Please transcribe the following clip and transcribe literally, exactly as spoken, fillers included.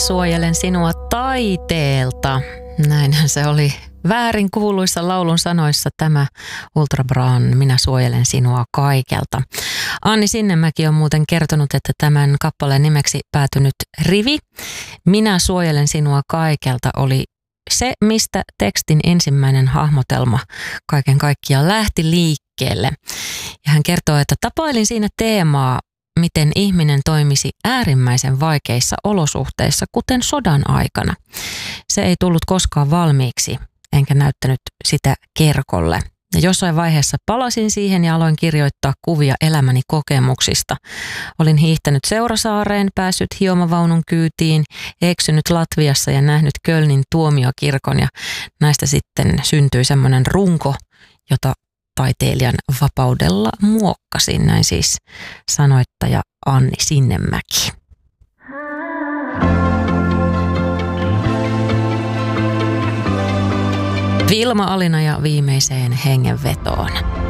suojelen sinua taiteelta. Näinhän se oli väärin kuuluissa laulun sanoissa tämä Ultra Brown, minä suojelen sinua kaikelta. Anni Sinnemäki on muuten kertonut, että tämän kappaleen nimeksi päätynyt rivi, minä suojelen sinua kaikelta, oli se, mistä tekstin ensimmäinen hahmotelma kaiken kaikkiaan lähti liikkeelle. Ja hän kertoo, että tapailin siinä teemaa, miten ihminen toimisi äärimmäisen vaikeissa olosuhteissa, kuten sodan aikana. Se ei tullut koskaan valmiiksi, enkä näyttänyt sitä Kerkolle. Ja jossain vaiheessa palasin siihen ja aloin kirjoittaa kuvia elämäni kokemuksista. Olin hiihtänyt Seurasaareen, päässyt hiomavaunun kyytiin, eksynyt Latviassa ja nähnyt Kölnin tuomiokirkon. Ja näistä sitten syntyi semmoinen runko, jota taiteilijan vapaudella muokkasin. Näin siis sanoittaja Anni Sinnemäki. Vilma Alina ja viimeiseen hengenvetoon.